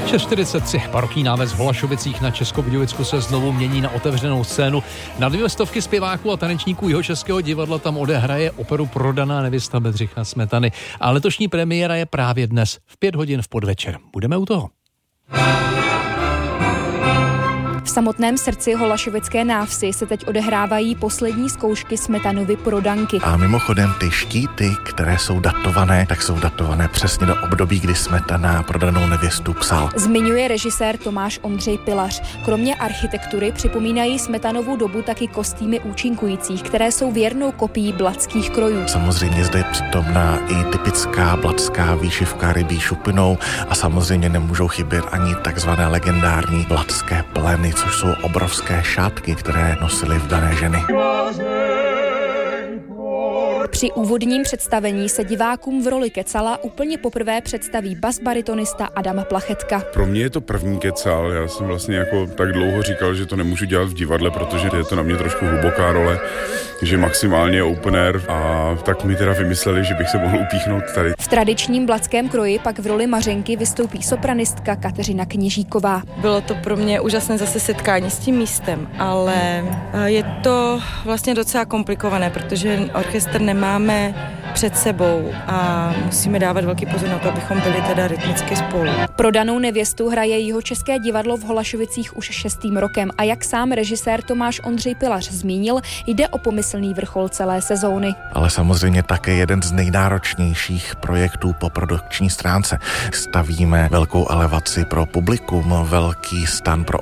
6:43. Barokní náves v Holašovicích na Českobudějovicku se znovu mění na otevřenou scénu. Na 200 zpěváků a tanečníků Jihočeského divadla tam odehraje operu Prodaná nevěsta Bedřicha Smetany. A letošní premiéra je právě dnes v 5 hodin v podvečer. Budeme u toho. V samotném srdci Holašovické návsi se teď odehrávají poslední zkoušky Smetanovy Prodanky. A mimochodem ty štíty, které jsou datované, tak jsou datované přesně do období, kdy Smetana Prodanou nevěstu psal. Zmiňuje režisér Tomáš Ondřej Pilař. Kromě architektury připomínají Smetanovu dobu taky kostýmy účinkujících, které jsou věrnou kopií blatských krojů. Samozřejmě zde je přítomná i typická blatská výšivka rybí šupinou a samozřejmě nemůžou chybět ani takzvané legendární blatské pleny, což jsou obrovské šátky, které nosily v dané ženy. Při úvodním představení se divákům v roli Kecala úplně poprvé představí basbaritonista Adam Plachetka. Pro mě je to první Kecal, já jsem vlastně jako tak dlouho říkal, že to nemůžu dělat v divadle, protože je to na mě trošku hluboká role, že maximálně open air a tak mi teda vymysleli, že bych se mohl upíchnout tady. V tradičním blatském kroji pak v roli Mařenky vystoupí sopranistka Kateřina Kněžíková. Bylo to pro mě úžasné zase setkání s tím místem, ale je to vlastně docela komplikované, protože orchestr nemáme před sebou a musíme dávat velký pozor na to, abychom byli teda rytmicky spolu. Prodanou nevěstu hraje Jihočeské divadlo v Holašovicích už 6. rokem a jak sám režisér Tomáš Ondřej Pilař zmínil, jde o pomyslný vrchol celé sezóny. Ale samozřejmě také jeden z nejnáročnějších projektů po produkční stránce. Stavíme velkou elevaci pro publikum, velký stan pro